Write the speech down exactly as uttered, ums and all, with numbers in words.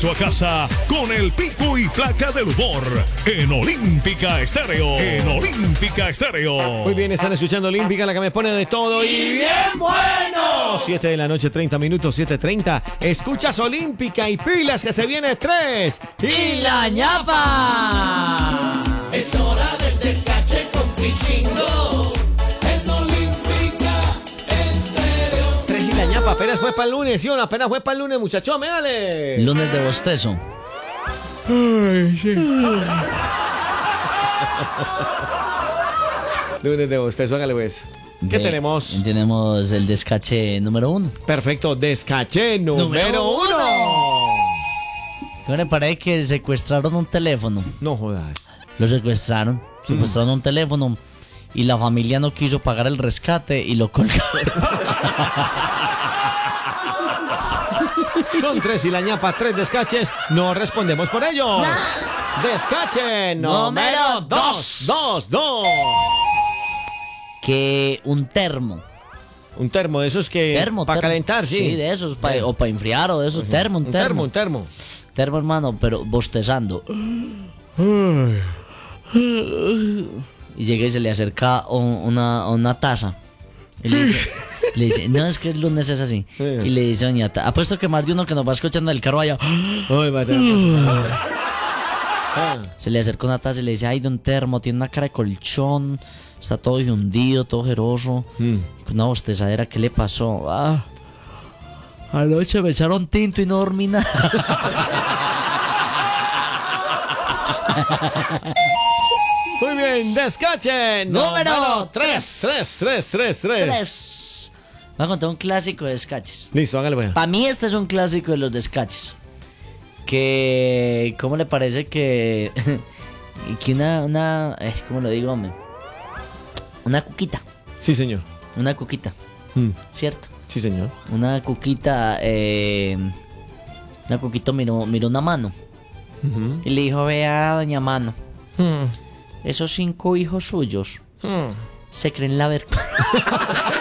regreso a casa con el pico y placa del humor en Olímpica Estéreo. En Olímpica Estéreo. Muy bien, están escuchando Olímpica, la que me pone de todo y bien bueno. siete de la noche, treinta minutos, siete treinta. Escuchas Olímpica y pilas que se viene tres. ¡Y la ñapa! Es hora del descache con Pichingo. En Olímpica Estéreo. Tres y la ñapa, apenas fue para el lunes, ¿sí o no? Apenas fue para el lunes, muchachos, méale. Lunes de bostezo. Ay, sí. Lunes de bostezo, hágale pues. ¿Qué Ve, tenemos? Tenemos el descache número uno. Perfecto, descaché número, Número uno. ¿Qué me parece que secuestraron un teléfono? No jodas. Lo secuestraron. Secuestraron un teléfono y la familia no quiso pagar el rescate y lo colgaron. Son tres y la ñapa, tres descaches. No respondemos por ello. Descache número dos. Dos, dos. Que un termo. Un termo de esos que. Termo, Para termo. calentar, sí. Sí, de esos. pa- o para enfriar o de esos. Termo, un Un termo. termo, un termo. Termo, hermano, pero bostezando. Y llega y se le acerca un- una, una taza. Y le dice, le dice, no, es que el lunes es así. Y le dice, doña, Ta- apuesto que más de uno que nos va escuchando del carro allá. Ay, madre. Ah. Se le acerca una taza y le dice, ay, don Termo, tiene una cara de colchón, está todo hundido, todo jeroso, Mm. con una bostezadera, ¿qué le pasó? Ah, anoche me echaron tinto y no dormí nada. Muy bien, descache Número tres. tres. Tres, tres, tres, tres. Tres. Voy a contar un clásico de descaches. Listo, hágale pues. Para mí este es un clásico de los descaches. Que, ¿cómo le parece que, que una, una, eh, ¿cómo lo digo, hombre? Una cuquita, Sí, señor. una cuquita, Mm. ¿cierto? Sí, señor. Una cuquita, eh, una cuquita miró, miró una mano Ujú. y le dijo, vea, doña Mano, Mm. esos cinco hijos suyos Mm. se creen la ver...